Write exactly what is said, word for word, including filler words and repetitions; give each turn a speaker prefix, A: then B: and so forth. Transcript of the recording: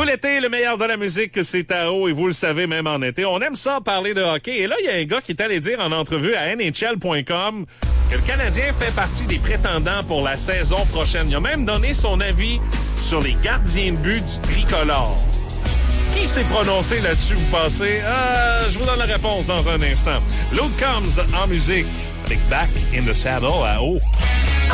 A: Tout l'été, le meilleur de la musique, c'est à eau, et vous le savez, même en été. On aime ça, parler de hockey. Et là, il y a un gars qui est allé dire en entrevue à N H L point com que le Canadien fait partie des prétendants pour la saison prochaine. Il a même donné son avis sur les gardiens de but du tricolore. Qui s'est prononcé là-dessus, vous pensez? Euh, je vous donne la réponse dans un instant. Luke Combs en musique avec Back in the Saddle à eau.